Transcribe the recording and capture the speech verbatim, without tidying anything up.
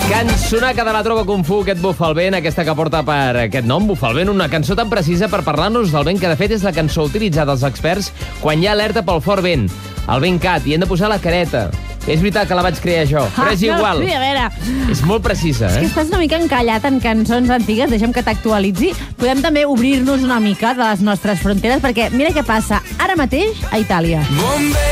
Cançonaca de la Trova Kung Fu, aquest Bufa el vent, aquesta que porta per aquest nom, Bufa el vent, una cançó tan precisa per parlar-nos del vent, que de fet és la cançó utilitzada als experts quan hi ha alerta pel fort vent, el vent cat, i hem de posar la careta. És veritat que la vaig crear jo, però és igual. Ah, no, sí, a veure. És molt precisa, eh? És que estàs una mica encallat en cançons antigues, deixa'm que t'actualitzi. Podem també obrir-nos una mica de les nostres fronteres, perquè mira què passa ara mateix a Itàlia. Bombe